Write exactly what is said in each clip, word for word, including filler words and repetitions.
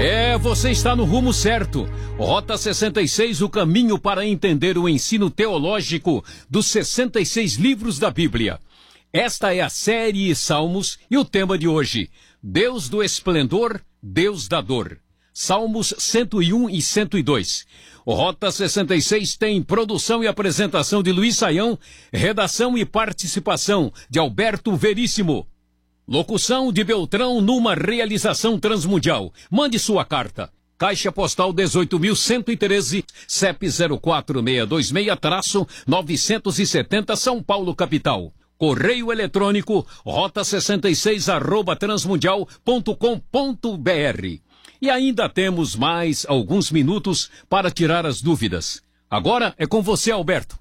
É, você está no rumo certo. Rota sessenta e seis, o caminho para entender o ensino teológico dos sessenta e seis livros da Bíblia. Esta é a série Salmos e o tema de hoje: Deus do esplendor, Deus da dor. Salmos cento e um e cento e dois. O Rota sessenta e seis tem produção e apresentação de Luiz Saião, redação e participação de Alberto Veríssimo. Locução de Beltrão numa realização transmundial. Mande sua carta. Caixa Postal dezoito mil cento e treze, C E P zero quatro seis dois seis, novecentos e setenta, São Paulo, capital. Correio eletrônico rota sessenta e seis arroba transmundial ponto com ponto br. E ainda temos mais alguns minutos para tirar as dúvidas. Agora é com você, Alberto.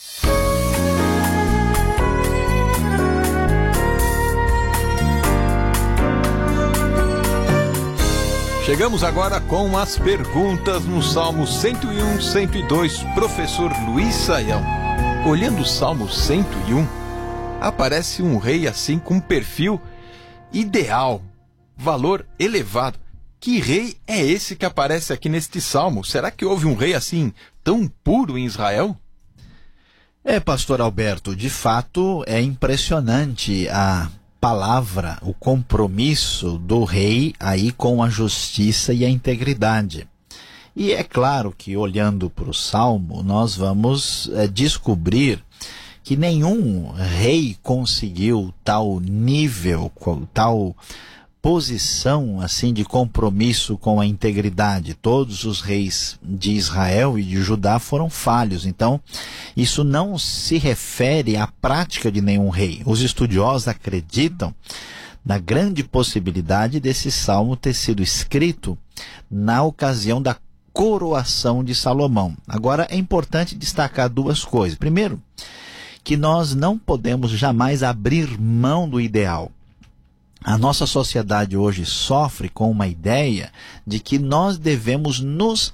Chegamos agora com as perguntas no Salmo cento e um, cento e dois, professor Luiz Saião. Olhando o Salmo cento e um, aparece um rei assim com um perfil ideal, valor elevado. Que rei é esse que aparece aqui neste Salmo? Será que houve um rei assim tão puro em Israel? É, pastor Alberto, de fato é impressionante a palavra, o compromisso do rei aí com a justiça e a integridade. E é claro que, olhando para o Salmo, nós vamos é, descobrir que nenhum rei conseguiu tal nível, tal posição assim de compromisso com a integridade. Todos os reis de Israel e de Judá foram falhos. Então, isso não se refere à prática de nenhum rei. Os estudiosos acreditam na grande possibilidade desse salmo ter sido escrito na ocasião da coroação de Salomão. Agora, é importante destacar duas coisas. Primeiro, que nós não podemos jamais abrir mão do ideal. A nossa sociedade hoje sofre com uma ideia de que nós devemos nos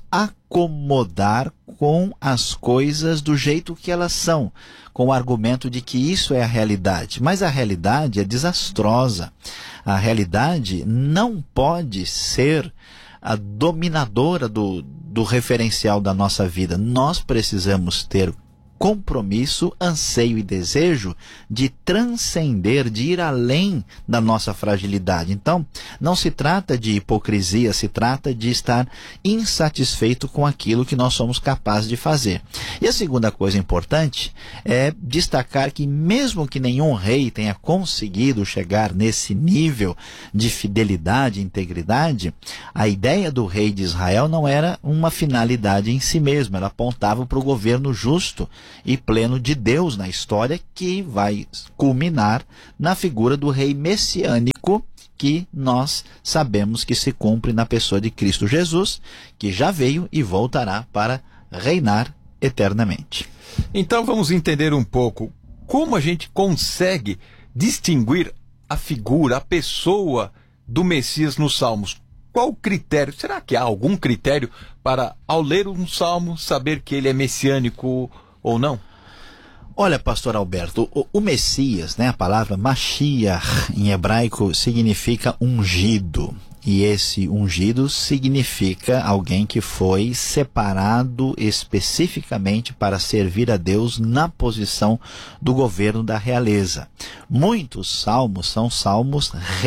acomodar com as coisas do jeito que elas são, com o argumento de que isso é a realidade. Mas a realidade é desastrosa. A realidade não pode ser a dominadora do, do referencial da nossa vida. Nós precisamos ter compromisso, anseio e desejo de transcender, de ir além da nossa fragilidade. Então, não se trata de hipocrisia, se trata de estar insatisfeito com aquilo que nós somos capazes de fazer. E a segunda coisa importante é destacar que mesmo que nenhum rei tenha conseguido chegar nesse nível de fidelidade e integridade, a ideia do rei de Israel não era uma finalidade em si mesma, ela apontava para o governo justo e pleno de Deus na história, que vai culminar na figura do rei messiânico, que nós sabemos que se cumpre na pessoa de Cristo Jesus, que já veio e voltará para reinar eternamente. Então vamos entender um pouco como a gente consegue distinguir a figura, a pessoa do Messias nos Salmos. Qual o critério? Será que há algum critério para, ao ler um salmo, saber que ele é messiânico ou não? Olha, pastor Alberto, o, o Messias, né, a palavra Mashiach em hebraico significa ungido. E esse ungido significa alguém que foi separado especificamente para servir a Deus na posição do governo da realeza. Muitos salmos são salmos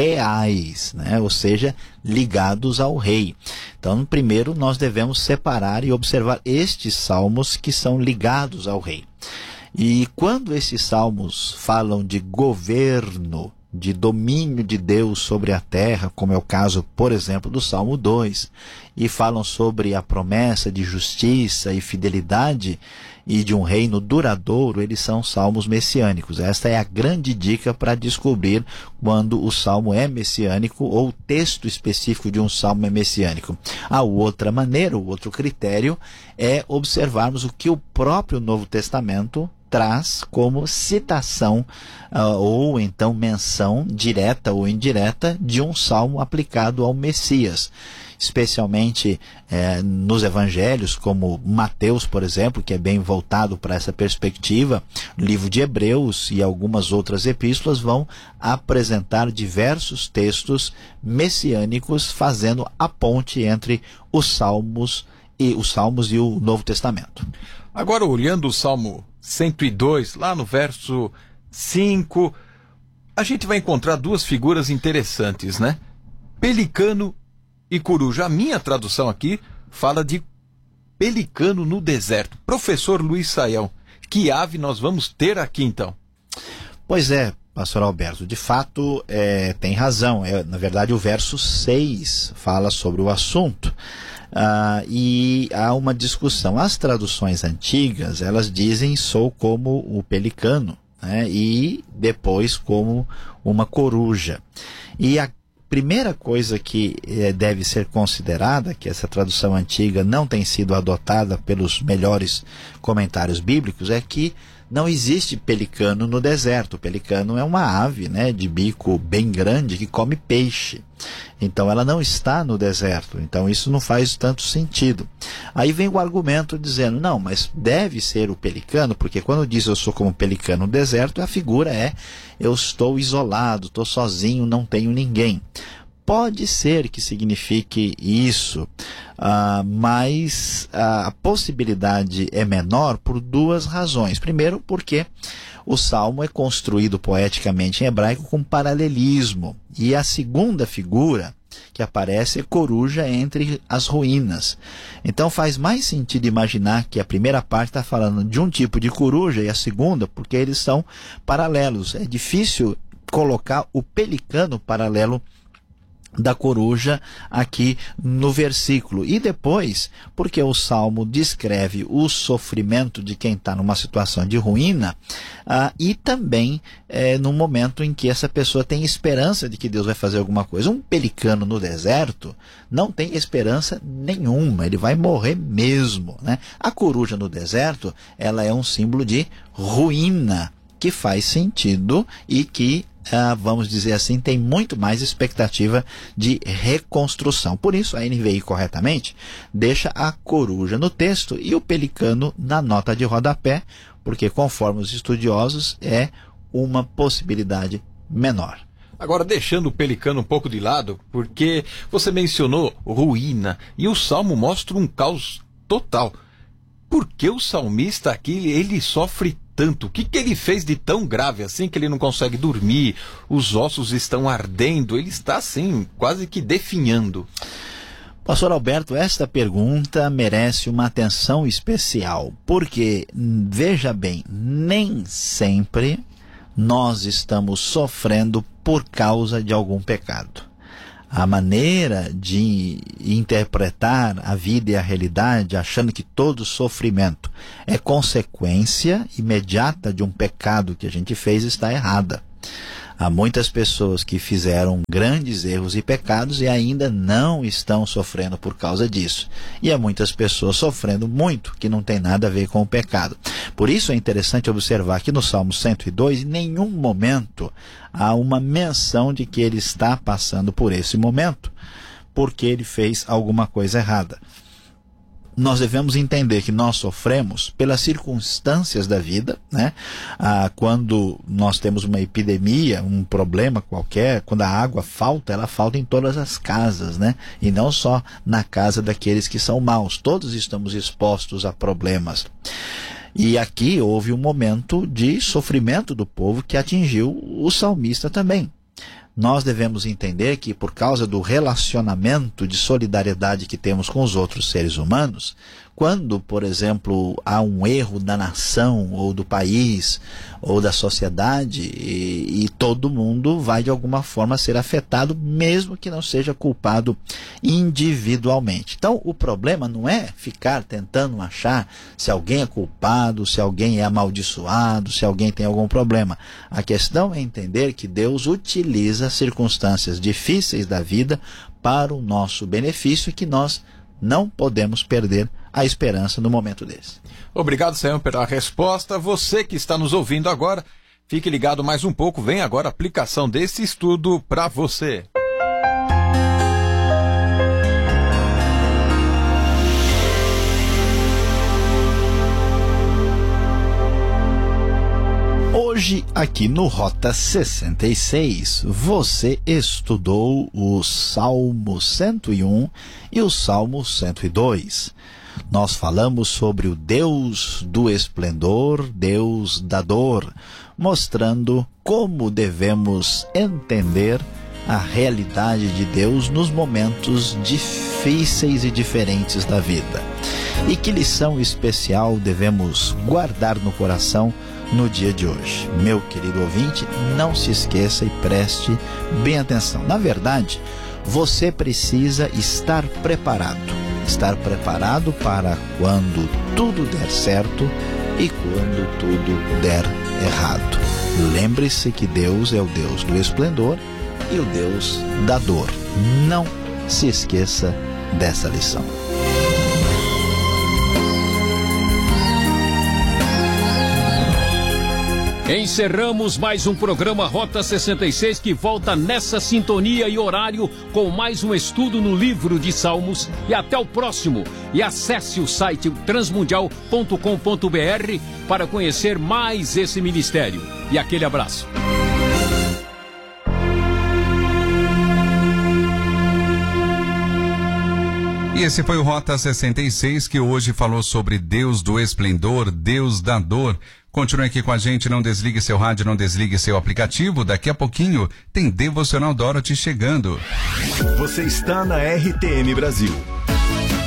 reais, né? Ou seja, ligados ao rei. Então, primeiro nós devemos separar e observar estes salmos que são ligados ao rei. E quando esses salmos falam de governo, de domínio de Deus sobre a terra, como é o caso, por exemplo, do Salmo dois, e falam sobre a promessa de justiça e fidelidade e de um reino duradouro, eles são salmos messiânicos. Esta é a grande dica para descobrir quando o salmo é messiânico ou o texto específico de um salmo é messiânico. A outra maneira, o outro critério, é observarmos o que o próprio Novo Testamento traz como citação uh, ou então menção direta ou indireta de um salmo aplicado ao Messias. Especialmente eh, nos evangelhos, como Mateus, por exemplo, que é bem voltado para essa perspectiva, o livro de Hebreus e algumas outras epístolas vão apresentar diversos textos messiânicos fazendo a ponte entre os salmos e os salmos e o Novo Testamento. Agora, olhando o Salmo cento e dois, lá no verso cinco, a gente vai encontrar duas figuras interessantes, né? Pelicano e coruja. A minha tradução aqui fala de pelicano no deserto. Professor Luiz Saião, que ave nós vamos ter aqui então? Pois é, pastor Alberto, de fato é, tem razão. É, na verdade, o verso seis fala sobre o assunto. Ah, e há uma discussão. As traduções antigas, elas dizem sou como o pelicano, né? E depois como uma coruja. E a primeira coisa que eh, deve ser considerada, que essa tradução antiga não tem sido adotada pelos melhores comentários bíblicos, é que não existe pelicano no deserto. O pelicano é uma ave, né, de bico bem grande que come peixe. Então ela não está no deserto. Então isso não faz tanto sentido. Aí vem o argumento dizendo, não, mas deve ser o pelicano, porque quando diz eu sou como pelicano no deserto, a figura é eu estou isolado, estou sozinho, não tenho ninguém. Pode ser que signifique isso, uh, mas a possibilidade é menor por duas razões. Primeiro, porque o salmo é construído poeticamente em hebraico com paralelismo. E a segunda figura que aparece é coruja entre as ruínas. Então faz mais sentido imaginar que a primeira parte está falando de um tipo de coruja e a segunda, porque eles são paralelos. É difícil colocar o pelicano paralelo da coruja aqui no versículo. E depois, porque o Salmo descreve o sofrimento de quem está numa situação de ruína, ah, e também é, no momento em que essa pessoa tem esperança de que Deus vai fazer alguma coisa. Um pelicano no deserto não tem esperança nenhuma, ele vai morrer mesmo, né? A coruja no deserto, ela é um símbolo de ruína, que faz sentido e que Ah, vamos dizer assim, tem muito mais expectativa de reconstrução. Por isso, a N V I corretamente deixa a coruja no texto e o pelicano na nota de rodapé, porque conforme os estudiosos é uma possibilidade menor. Agora, deixando o pelicano um pouco de lado, porque você mencionou ruína e o Salmo mostra um caos total. Por que o salmista aqui, ele sofre tanto? O que, que ele fez de tão grave assim que ele não consegue dormir, os ossos estão ardendo, ele está assim, quase que definhando? Pastor Alberto, esta pergunta merece uma atenção especial, porque, veja bem, nem sempre nós estamos sofrendo por causa de algum pecado. A maneira de interpretar a vida e a realidade, achando que todo sofrimento é consequência imediata de um pecado que a gente fez, está errada. Há muitas pessoas que fizeram grandes erros e pecados e ainda não estão sofrendo por causa disso. E há muitas pessoas sofrendo muito, que não tem nada a ver com o pecado. Por isso é interessante observar que no Salmo cento e dois, em nenhum momento há uma menção de que ele está passando por esse momento, porque ele fez alguma coisa errada. Nós devemos entender que nós sofremos pelas circunstâncias da vida, né? Ah, quando nós temos uma epidemia, um problema qualquer, quando a água falta, ela falta em todas as casas, né? E não só na casa daqueles que são maus. Todos estamos expostos a problemas. E aqui houve um momento de sofrimento do povo que atingiu o salmista também. Nós devemos entender que por causa do relacionamento de solidariedade que temos com os outros seres humanos, quando, por exemplo, há um erro da nação ou do país ou da sociedade e, e todo mundo vai de alguma forma ser afetado, mesmo que não seja culpado individualmente. Então, o problema não é ficar tentando achar se alguém é culpado, se alguém é amaldiçoado, se alguém tem algum problema. A questão é entender que Deus utiliza circunstâncias difíceis da vida para o nosso benefício e que nós Não podemos perder a esperança no momento desse. Obrigado, Saião, pela resposta. Você que está nos ouvindo agora, fique ligado mais um pouco. Vem agora a aplicação desse estudo para você. Hoje, aqui no Rota sessenta e seis, você estudou o Salmo cento e um e o Salmo cento e dois. Nós falamos sobre o Deus do esplendor, Deus da dor, mostrando como devemos entender a realidade de Deus nos momentos difíceis e diferentes da vida. E que lição especial devemos guardar no coração no dia de hoje. Meu querido ouvinte, não se esqueça e preste bem atenção. Na verdade, você precisa estar preparado. Estar preparado para quando tudo der certo e quando tudo der errado. Lembre-se que Deus é o Deus do esplendor e o Deus da dor. Não se esqueça dessa lição. Encerramos mais um programa Rota sessenta e seis que volta nessa sintonia e horário com mais um estudo no livro de Salmos. E até o próximo. E acesse o site transmundial ponto com ponto br para conhecer mais esse ministério. E aquele abraço. E esse foi o Rota sessenta e seis, que hoje falou sobre Deus do esplendor, Deus da dor. Continue aqui com a gente, não desligue seu rádio, não desligue seu aplicativo. Daqui a pouquinho tem Devocional Dorothy chegando. Você está na R T M Brasil.